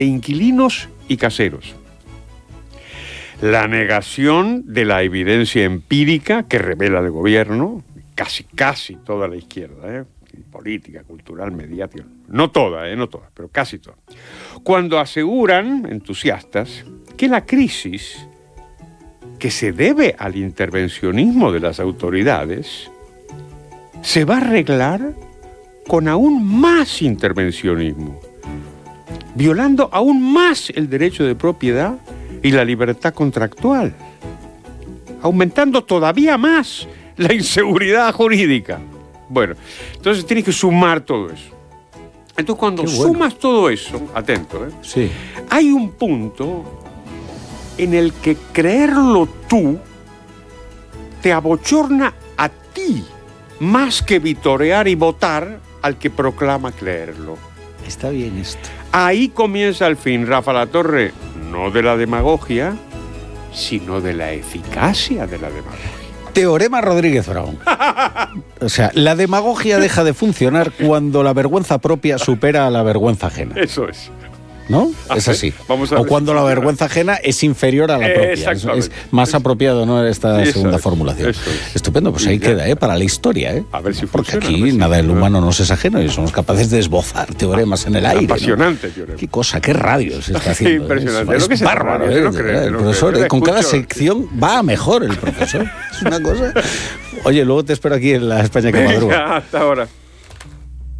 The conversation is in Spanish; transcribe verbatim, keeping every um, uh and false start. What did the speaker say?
inquilinos y caseros. La negación de la evidencia empírica que revela el gobierno, casi, casi toda la izquierda, ¿eh? Política, cultural, mediática, no toda, ¿eh? no toda, pero casi toda. Cuando aseguran, entusiastas, que la crisis, que se debe al intervencionismo de las autoridades, se va a arreglar con aún más intervencionismo, violando aún más el derecho de propiedad y la libertad contractual, aumentando todavía más la inseguridad jurídica. Bueno, entonces tienes que sumar todo eso. Entonces cuando bueno. sumas todo eso, atento, ¿eh? Sí. Hay un punto en el que creerlo tú te abochorna a ti, más que vitorear y votar al que proclama creerlo. Está bien esto. Ahí comienza el fin, Rafa Latorre, no de la demagogia, sino de la eficacia de la demagogia. Teorema Rodríguez Brown. O sea, la demagogia deja de funcionar cuando la vergüenza propia supera a la vergüenza ajena. Eso es. ¿No? ¿Ah, es así. Vamos a o cuando la vergüenza ajena es inferior a la propia. Es, es más es, apropiado, ¿no? Esta eso segunda es, formulación. Eso es. Estupendo, pues ahí ya queda, ¿eh? Para la historia, ¿eh? A ver si Porque funciona. aquí si nada del funciona. humano nos es ajeno y somos capaces de esbozar teoremas en el aire. Apasionante, ¿no? teorema. Qué cosa, qué radio se está haciendo. Impresionante. ¿eh? Es, es, es bárbaro, ¿eh? No creo, el no profesor, creo. ¿eh? Con Escucho. cada sección va a mejor el profesor. Es una cosa. Oye, luego te espero aquí en la España que madruga. Hasta ahora.